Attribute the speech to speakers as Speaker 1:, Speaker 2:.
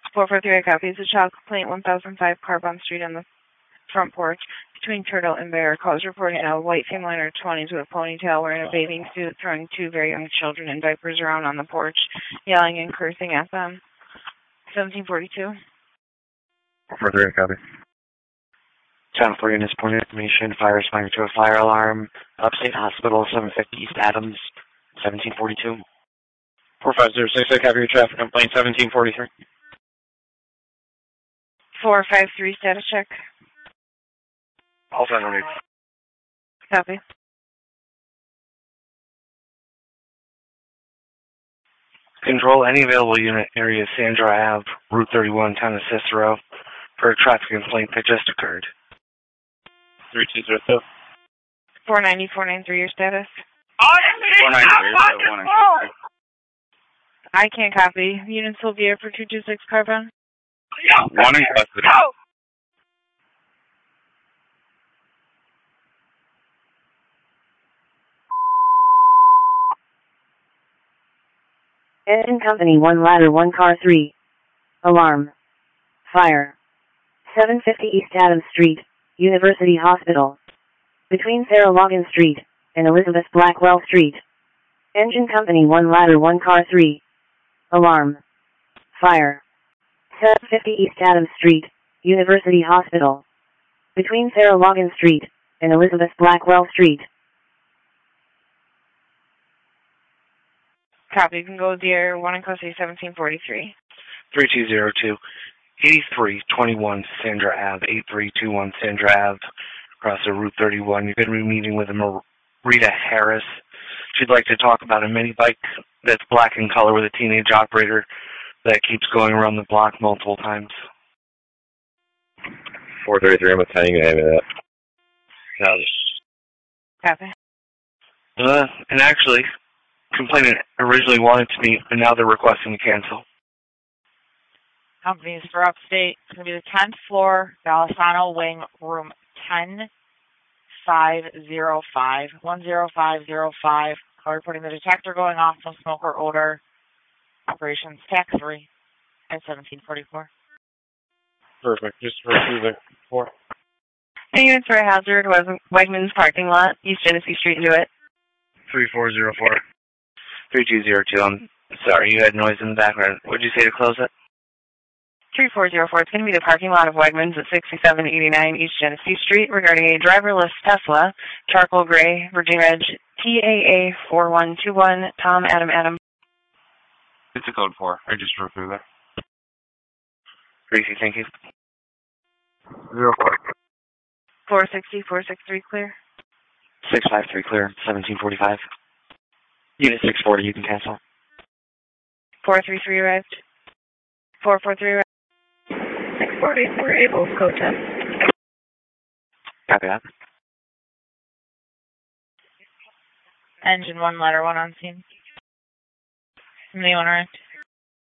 Speaker 1: 443, I copy. It's a child complaint, 1005 Carbon Street on the front porch between Turtle and Bear. Calls reporting a white female in her 20s with a ponytail wearing a bathing suit, throwing two very young children in diapers around on the porch, yelling and cursing at them. 1742.
Speaker 2: 443, I copy. Channel 3 in this point of information, fire responding to a fire alarm, Upstate Hospital, 750 East Adams, 1742.
Speaker 3: 4506, I copy your traffic complaint, 1743.
Speaker 1: 453, status check.
Speaker 2: All center.
Speaker 1: Copy.
Speaker 2: Control any available unit area, Sandra Ave, Route 31, town of Cicero, for a traffic complaint that just occurred.
Speaker 3: 3202.
Speaker 1: 490, 493, your status.
Speaker 3: 493,
Speaker 1: I can't copy. Units will be here for 226 Carbon.
Speaker 3: One in custody.
Speaker 4: Engine Company 1 ladder 1 car 3. Alarm. Fire. 750 East Adams Street, University Hospital. Between Sarah Logan Street and Elizabeth Blackwell Street. Engine Company 1 ladder 1 car 3. Alarm. Fire. 750 East Adams Street, University Hospital. Between Sarah Logan Street and Elizabeth Blackwell Street.
Speaker 1: Copy. You can go with your 1 in custody, 1743.
Speaker 2: 3202. 8321 Sandra Ave, 8321 Sandra Ave, across the Route 31. You're going to be meeting with Rita Harris. She'd like to talk about a mini bike that's black in color with a teenage operator that keeps going around the block multiple times.
Speaker 3: 433, I'm attending you to that.
Speaker 1: Copy.
Speaker 2: And actually, complainant originally wanted to meet, but now they're requesting to cancel.
Speaker 5: Companies for Upstate. It's going to be the 10th floor, Balisano Wing, room 10505. 10505. Call reporting the detector going off, no smoke or odor. Operations tax 3 at 1744.
Speaker 3: Perfect. Just receive it. 4.
Speaker 1: Any units for a hazard, Wegmans parking lot, East Genesee Street, do it.
Speaker 2: 3404. 3202, I'm sorry, you had noise in the background. What did you say to close it?
Speaker 1: 3404, it's going to be the parking lot of Wegmans at 6789 East Genesee Street regarding a driverless Tesla, charcoal gray, Virginia Reg, TAA 4121, Tom Adam.
Speaker 3: It's a code 4. I just wrote through that.
Speaker 2: Gracie, thank you.
Speaker 3: 04.
Speaker 1: 460, 463, clear.
Speaker 2: 653 clear, 1745. Unit 640, you can cancel.
Speaker 1: 433 arrived. 443 arrived.
Speaker 6: 644 able, code 10.
Speaker 2: Copy that.
Speaker 5: Engine 1, ladder 1 on scene. Somebody want to arrive?